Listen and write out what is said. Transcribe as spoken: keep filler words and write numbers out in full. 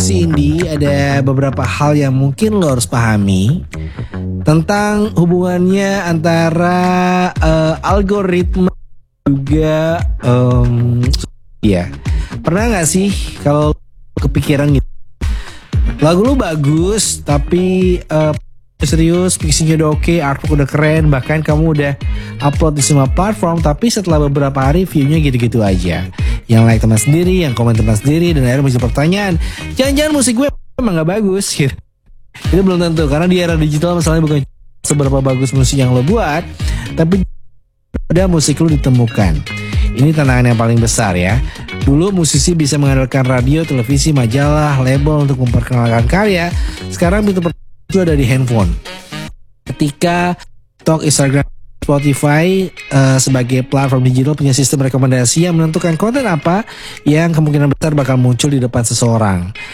musisi indie ada beberapa hal yang mungkin lo harus pahami tentang hubungannya antara uh, algoritma juga um, ya. Pernah nggak sih kalau kepikiran gitu, lagu lu bagus tapi uh, serius, mixingnya udah oke, artwork udah keren, bahkan kamu udah upload di semua platform, tapi setelah beberapa hari viewnya gitu-gitu aja. Yang like teman sendiri, yang komen teman sendiri, dan akhirnya muncul pertanyaan, jangan-jangan musik gue emang gak bagus gitu. Itu belum tentu, karena di era digital masalahnya bukan seberapa bagus musik yang lo buat, tapi ada musik lo ditemukan. Ini tantangan yang paling besar ya. Dulu musisi bisa mengandalkan radio, televisi, majalah, label untuk memperkenalkan karya. Sekarang pintu itu ada di handphone. Ketika TikTok, Instagram, Spotify uh, sebagai platform digital punya sistem rekomendasi yang menentukan konten apa yang kemungkinan besar bakal muncul di depan seseorang.